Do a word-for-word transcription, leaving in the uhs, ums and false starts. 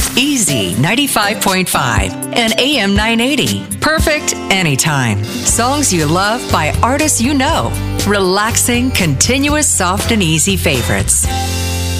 Easy ninety-five point five and A M nine eighty. Perfect anytime. Songs you love by artists you know. Relaxing, continuous, soft and easy favorites.